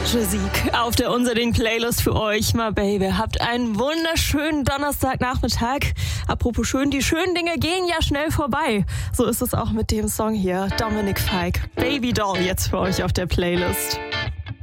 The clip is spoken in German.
Musik auf der Unser-Ding Playlist für euch, my baby. Habt einen wunderschönen Donnerstagnachmittag. Apropos schön, die schönen Dinge gehen ja schnell vorbei. So ist es auch mit dem Song hier, Dominic Fike. Baby Doll jetzt für euch auf der Playlist.